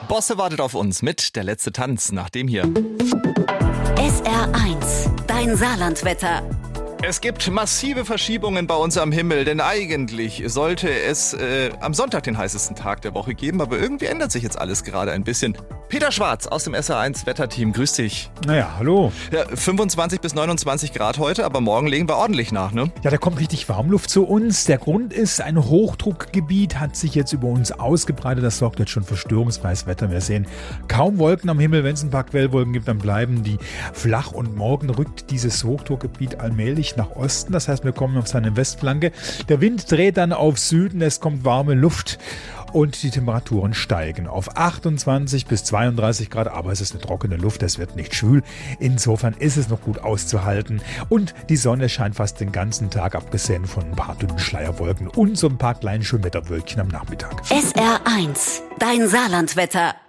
Bosse wartet auf uns mit Der letzte Tanz nach dem hier. SR1, dein Saarlandwetter. Es gibt massive Verschiebungen bei uns am Himmel, denn eigentlich sollte es am Sonntag den heißesten Tag der Woche geben, aber irgendwie ändert sich jetzt alles gerade ein bisschen. Peter Schwarz aus dem SR1 Wetterteam, grüß dich. Naja, hallo. Ja, 25 bis 29 Grad heute, aber morgen legen wir ordentlich nach, ne? Ja, da kommt richtig Warmluft zu uns. Der Grund ist, ein Hochdruckgebiet hat sich jetzt über uns ausgebreitet. Das sorgt jetzt schon für störungsfreies Wetter. Wir sehen kaum Wolken am Himmel. Wenn es ein paar Quellwolken gibt, dann bleiben die flach. Und morgen rückt dieses Hochdruckgebiet allmählich nach Osten. Das heißt, wir kommen auf seine Westflanke. Der Wind dreht dann auf Süden. Es kommt warme Luft. Und die Temperaturen steigen auf 28 bis 32 Grad, aber es ist eine trockene Luft, es wird nicht schwül. Insofern ist es noch gut auszuhalten. Und die Sonne scheint fast den ganzen Tag, abgesehen von ein paar dünnen Schleierwolken und so ein paar kleinen Schönwetterwölkchen am Nachmittag. SR1, dein Saarlandwetter.